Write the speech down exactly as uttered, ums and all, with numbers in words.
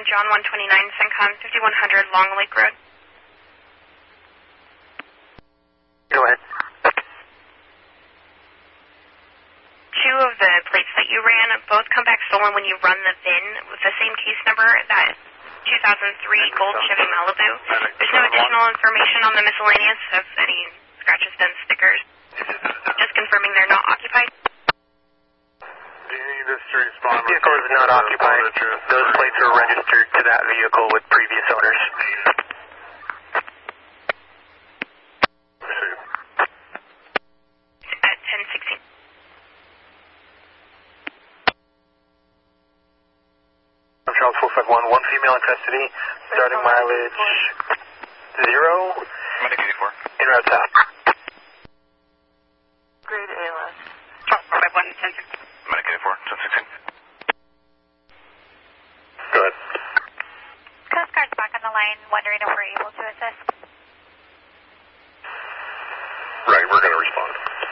John one twenty-nine, CENTCOM fifty-one hundred Long Lake Road. Go ahead. Two of the plates that you ran both come back stolen when you run the V I N with the same case number, that two thousand three Gold Chevy Malibu. There's no additional information on the miscellaneous of any scratches, dents, stickers. Just confirming they're not occupied. Do you need this to respond? The vehicle is not occupied. Those plates were registered to that vehicle with previous owners. At ten sixteen. Charles four five one, one female in custody, starting mileage zero. Medic eighty-four. In route south. Grade A L S. Charles four five one, ten sixteen. Medic eighty-four, ten sixteen. Good. Coast Guard's back on the line, wondering if we're able to assist. Right, we're going to respond.